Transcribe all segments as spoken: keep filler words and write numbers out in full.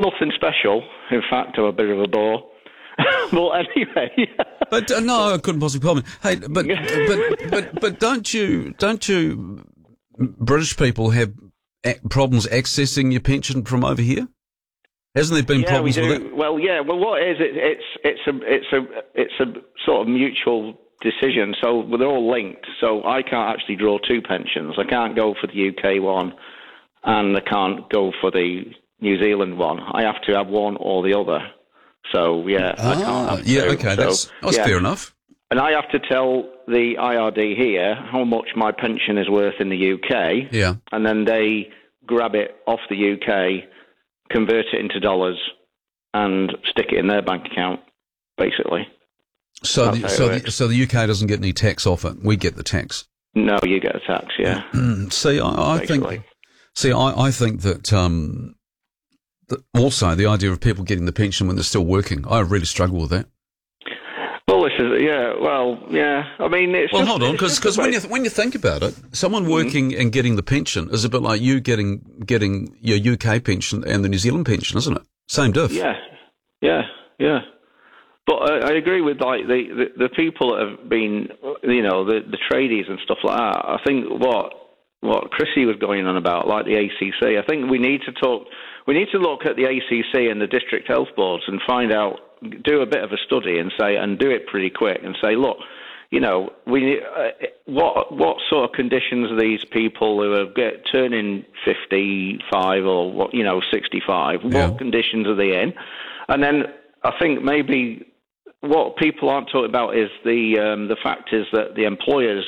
nothing special. In fact, I'm a bit of a bore. Well, anyway. But uh, no, I couldn't possibly comment. Hey, but but but but don't you don't you British people have a- problems accessing your pension from over here? Hasn't there been yeah, problems we do. with it? Well, yeah. Well, what is it? It's it's a it's a it's a sort of mutual decision. So they're all linked. So I can't actually draw two pensions. I can't go for the U K one, and I can't go for the New Zealand one. I have to have one or the other. So yeah, ah, I can't have yeah, two. okay, so, that's that's yeah. fair enough. And I have to tell the I R D here how much my pension is worth in the U K. Yeah. And then they grab it off the U K, convert it into dollars, and stick it in their bank account, basically. So, That's the, how so, it the, works. so the U K doesn't get any tax off it. We get the tax. No, you get a tax, yeah. See, I, I basically. think. See, I, I think that. Um, that also, the idea of people getting the pension when they're still working, I really struggle with that. Well, this is yeah. Well, yeah. I mean, it's Well, just, hold on, it's just because when about- you when you think about it, someone working and getting the pension is a bit like you getting getting your U K pension and the New Zealand pension, isn't it? Same diff. Yeah, yeah, yeah. But I, I agree with like the, the, the people that have been, you know, the, the tradies and stuff like that. I think what what Chrissy was going on about, like the A C C. I think we need to talk. We need to look at the A C C and the district health boards and find out, do a bit of a study and say, and do it pretty quick and say, look, you know, we uh, what what sort of conditions are these people who are get turning fifty-five or what, you know, sixty-five? Yeah. What conditions are they in? And then I think maybe what people aren't talking about is the um, the fact is that the employers,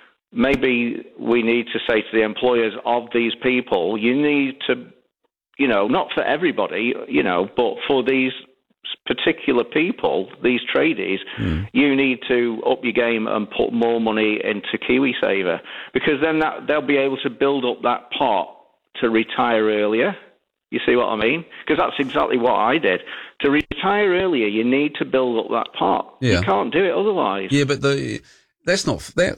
maybe we need to say to the employers of these people, you need to, you know, not for everybody, you know, but for these particular people, these tradies, mm. you need to up your game and put more money into KiwiSaver, because then that, they'll be able to build up that pot to retire earlier. You see what I mean? Because that's exactly what I did. To retire earlier, you need to build up that pot. Yeah. You can't do it otherwise. Yeah, but the that's not that.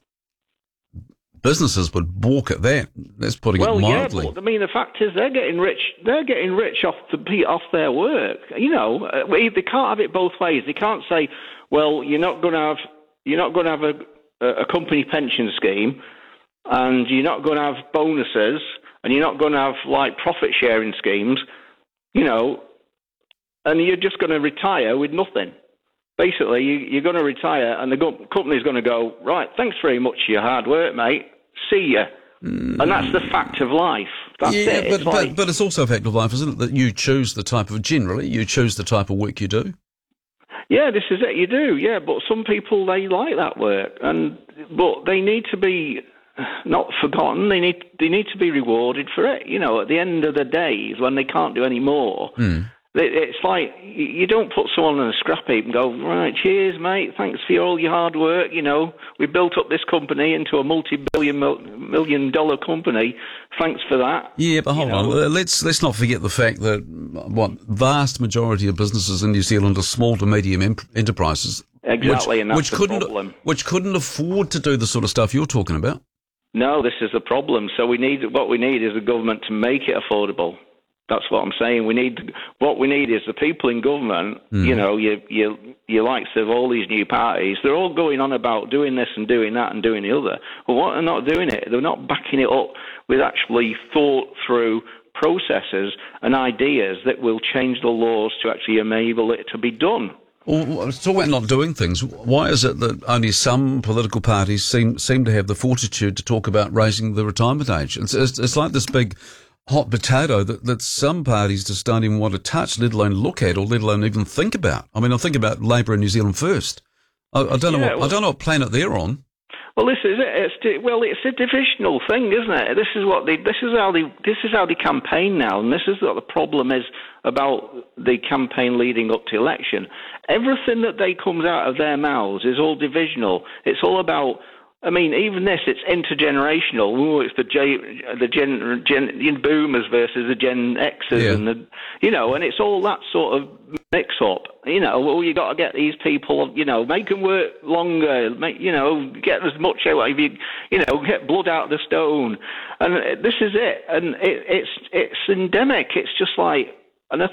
Businesses would balk at that. That's putting well, it mildly. yeah, but I mean, the fact is, they're getting rich. They're getting rich off the off their work. You know, they can't have it both ways. They can't say, "Well, you're not going to have you're not going to have a, a company pension scheme, and you're not going to have bonuses, and you're not going to have like profit sharing schemes." You know, and you're just going to retire with nothing. Basically, you, you're going to retire, and the go- company's going to go, right, thanks very much for your hard work, mate. See ya. Mm. And that's the fact of life. That's yeah, it. But, it's like, but, but it's also a fact of life, isn't it, that you choose the type of, generally, you choose the type of work you do? Yeah, this is it. You do, yeah. But some people, they like that work, and but they need to be not forgotten. They need they need to be rewarded for it. You know, at the end of the days, when they can't do any more, mm. it's like you don't put someone on a scrap heap and go, right, cheers, mate, thanks for all your hard work. You know, we built up this company into a multi-billion million dollar company. Thanks for that. Yeah, but hold you on. know. Let's let's not forget the fact that what vast majority of businesses in New Zealand are small to medium imp- enterprises. Exactly, which, and that's which the couldn't, problem. Which couldn't afford to do the sort of stuff you're talking about. No, this is the problem. So we need what we need is the government to make it affordable. That's what I'm saying. We need what we need is the people in government. Mm. You know, you you you likes of all these new parties. They're all going on about doing this and doing that and doing the other. But what they're not doing it, they're not backing it up with actually thought through processes and ideas that will change the laws to actually enable it to be done. Well, talk about not doing things. Why is it that only some political parties seem seem to have the fortitude to talk about raising the retirement age? It's it's, it's like this big hot potato that, that some parties just don't even want to touch, let alone look at, or let alone even think about. I mean, I think about Labour in New Zealand first. I, I don't know. Yeah, what, well, I don't know what planet they're on. Well, this is it. It's well, it's a divisional thing, isn't it? This is what they. This is how they. This is how they campaign now, and this is what the problem is about the campaign leading up to election. Everything that they comes out of their mouths is all divisional. It's all about. I mean, even this, it's intergenerational. Ooh, it's the J, the Gen, Gen Boomers versus the Gen Xers, yeah. and the, you know, and it's all that sort of mix-up. You know, well, you got to get these people, you know, make them work longer, make, you know, get as much out of you, you know, get blood out of the stone, and this is it. And it, it's it's endemic. It's just like